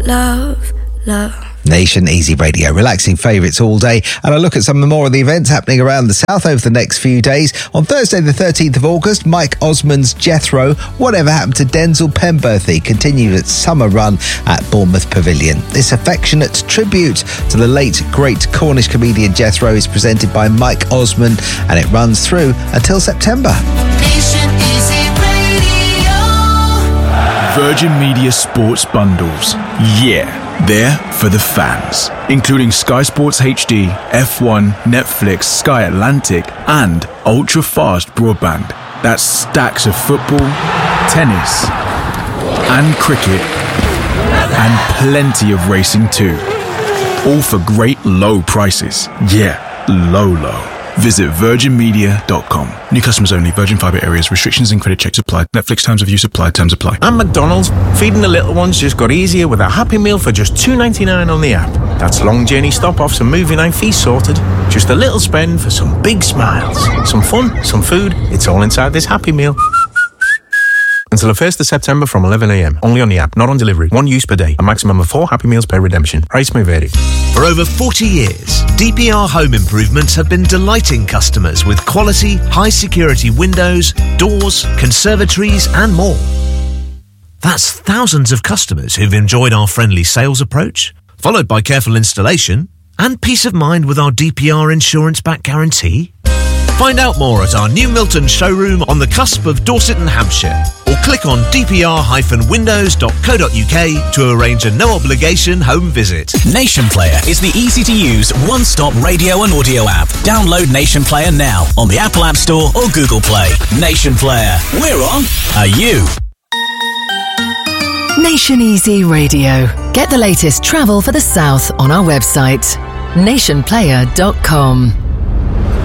love. Nation Easy Radio, relaxing favourites all day. And I look at some more of the events happening around the south over the next few days. On Thursday the 13th of August, Mike Osmond's Jethro, Whatever Happened to Denzel Pemberthy, continued its summer run at Bournemouth Pavilion. This affectionate tribute to the late great Cornish comedian Jethro is presented by Mike Osmond, and it runs through until September. Nation Easy Radio. Virgin Media Sports Bundles. Yeah. They're for the fans, including Sky Sports HD, F1, Netflix, Sky Atlantic, and ultra-fast broadband. That's stacks of football, tennis, and cricket, and plenty of racing too. All for great low prices. Yeah, low. Visit virginmedia.com. New customers only. Virgin Fibre areas. Restrictions and credit checks apply. Netflix terms of use apply. Terms apply. And McDonald's, feeding the little ones just got easier with a Happy Meal for just $2.99 on the app. That's long journey stop-offs and movie night fees sorted. Just a little spend for some big smiles. Some fun, some food. It's all inside this Happy Meal. Until the 1st of September from 11 a.m. Only on the app, not on delivery. One use per day. A maximum of 4 Happy Meals per redemption. Price may vary. For over 40 years, DPR Home Improvements have been delighting customers with quality, high-security windows, doors, conservatories and more. That's thousands of customers who've enjoyed our friendly sales approach, followed by careful installation and peace of mind with our DPR insurance-backed guarantee. Find out more at our new Milton showroom on the cusp of Dorset and Hampshire, or click on dpr-windows.co.uk to arrange a no-obligation home visit. Nation Player is the easy-to-use, one-stop radio and audio app. Download Nation Player now on the Apple App Store or Google Play. Nation Player. We're on. Are you? Nation Easy Radio. Get the latest travel for the south on our website, nationplayer.com.